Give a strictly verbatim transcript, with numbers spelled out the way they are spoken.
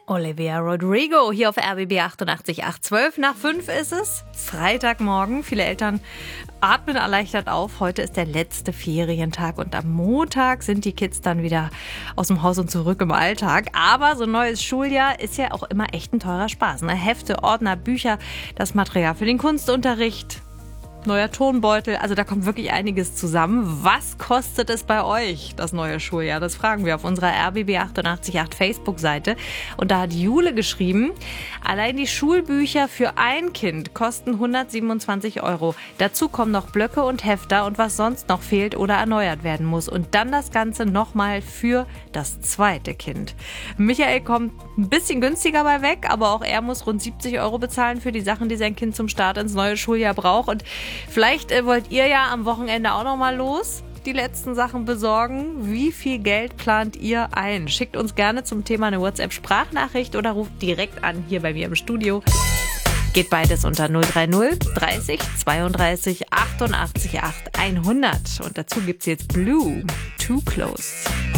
Olivia Rodrigo hier auf R B B achtundachtzig Komma acht. zwölf nach fünf ist es. Freitagmorgen. Viele Eltern atmen erleichtert auf. Heute ist der letzte Ferientag und am Montag sind die Kids dann wieder aus dem Haus und zurück im Alltag. Aber so ein neues Schuljahr ist ja auch immer echt ein teurer Spaß. Ne? Hefte, Ordner, Bücher, das Material für den Kunstunterricht. Neuer Tonbeutel, also da kommt wirklich einiges zusammen. Was kostet es bei euch, das neue Schuljahr? Das fragen wir auf unserer R B B achtundachtzig Komma acht Facebook-Seite. Und da hat Jule geschrieben, allein die Schulbücher für ein Kind kosten hundertsiebenundzwanzig Euro. Dazu kommen noch Blöcke und Hefter und was sonst noch fehlt oder erneuert werden muss. Und dann das Ganze nochmal für das zweite Kind. Michael kommt ein bisschen günstiger bei weg, aber auch er muss rund siebzig Euro bezahlen für die Sachen, die sein Kind zum Start ins neue Schuljahr braucht. Und vielleicht äh, wollt ihr ja am Wochenende auch noch mal los, die letzten Sachen besorgen. Wie viel Geld plant ihr ein? Schickt uns gerne zum Thema eine WhatsApp-Sprachnachricht oder ruft direkt an hier bei mir im Studio. Geht beides unter null drei null dreißig zweiunddreißig achtundachtzig acht hundert. Und dazu gibt's jetzt Blue, Too Close.